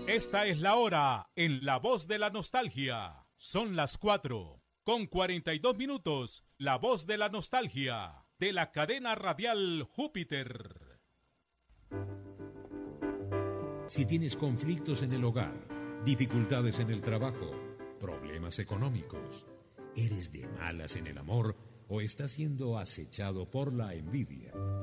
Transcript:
Esta es la hora en La Voz de la Nostalgia. Son las 4:42. La Voz de la Nostalgia, de la cadena radial Júpiter. Si tienes conflictos en el hogar, dificultades en el trabajo, problemas económicos, eres de malas en el amor o estás siendo acechado por la envidia,